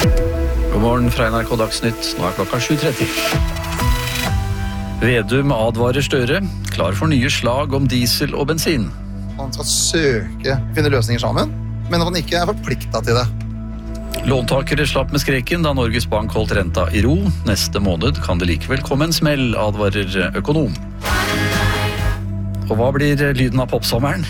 God morgen fra NRK Dagsnytt, nå klokka 7:30. Vedum advarer Støre, klar for nye slag om diesel og bensin. Man skal finne løsninger sammen, men at man ikke forpliktet til det. Låntakere slapp med skreken da Norges Bank holdt renta i ro. Neste måned kan det likevel komme en smell, advarer økonom. Og hva blir lyden av popsommeren?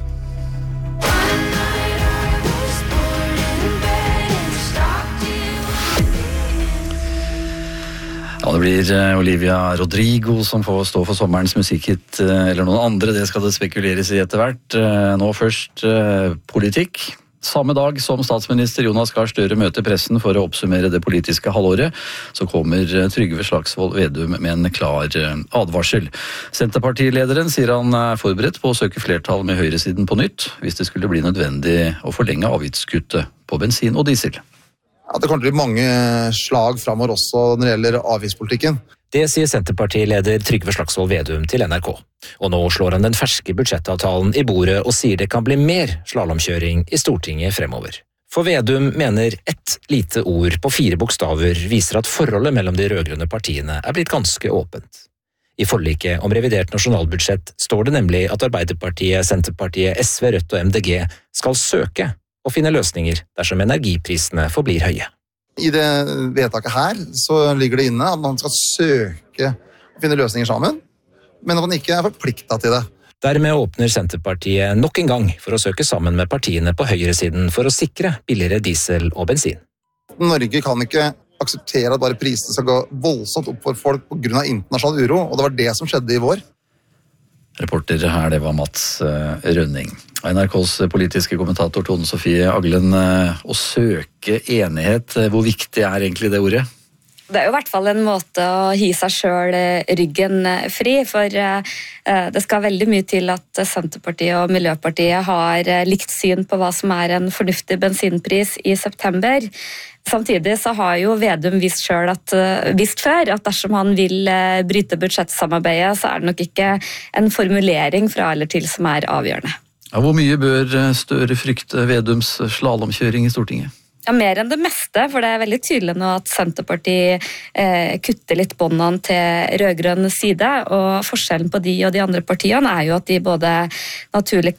Ja, det blir Olivia Rodrigo som får stå for sommerens musikkhit, eller noen andre, det skal det spekuleres i etter hvert. Nå først politikk. Samme dag som statsminister Jonas Gahr Støre møter pressen for å oppsummere det politiske halvåret, så kommer Trygve Slagsvold Vedum med en klar advarsel. Senterpartilederen sier han er forberedt på å søke flertall med høyresiden på nytt, hvis det skulle bli nødvendig å forlenge avgiftskuttet på bensin og diesel. Ja, det kommer til å bli mange slag fremover også når det gjelder avgiftspolitikken. Det sier Senterpartileder Trygve Slagsvold Vedum til NRK. Og nå slår han den ferske budsjettavtalen i bordet og sier det kan bli mer slalomkjøring i Stortinget fremover. For Vedum mener ett lite ord på 4 bokstaver viser at forholdet mellom de rødgrønne partiene er blitt ganske åpent. I forliket om revidert nasjonalbudsjett står det nemlig at Arbeiderpartiet, Senterpartiet, SV, Rødt og MDG skal søke å finne løsninger dersom energiprisene forblir høye. I det vedtaket her så ligger det inne at man skal søke å finne løsninger sammen, men at man ikke forpliktet til det. Dermed åpner Senterpartiet nok en gang for å søke sammen med partiene på høyresiden for å sikre billigere diesel og bensin. Norge kan ikke akseptere at bare prisene skal gå voldsomt opp for folk på grunn av internasjonal uro, og det var det som skjedde i vår. Reporter her, det var Mats Rønning. NRKs politiske kommentator Tone Sofie Aglen, å søke enighet, hvor viktig er egentlig det ordet? Det er jo i hvert fall en måte å hi seg selv ryggen fri, for det skal veldig mye til at Senterpartiet og Miljøpartiet har likt syn på hva som er en fornuftig bensinpris i september. Samtidig så har jo Vedum visst før at dersom han vil bryte budsjettsamarbeidet, så er det nok ikke en formulering fra eller til som er avgjørende. Ja, hvor mye bør Støre frykte Vedums slalomkjøring i Stortinget? Ja, mer enn det meste, for det er veldig tydelig nå at Senterpartiet kutter litt båndene til rødgrønn side, og forskjellen på de og de andre partiene er jo at de både naturlig